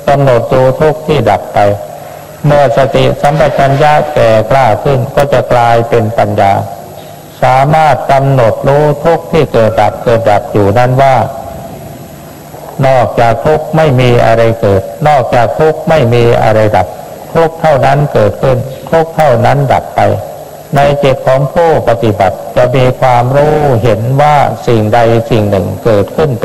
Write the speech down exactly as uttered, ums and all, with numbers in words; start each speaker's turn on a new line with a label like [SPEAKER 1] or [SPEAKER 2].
[SPEAKER 1] กำหนดดูทุกข์ที่ดับไปเมื่อสติสัมปชัญญะแก่กล้าขึ้นก็จะกลายเป็นปัญญาสามารถกำหนดรู้ทุกข์ที่เกิดดับเกิดดับอยู่นั้นว่านอกจากทุกข์ไม่มีอะไรเกิดนอกจากทุกข์ไม่มีอะไรดับทุกข์เท่านั้นเกิดขึ้นทุกข์เท่านั้นดับไปในจิตของผู้ปฏิบัติจะมีความรู้เห็นว่าสิ่งใดสิ่งหนึ่งเกิดขึ้น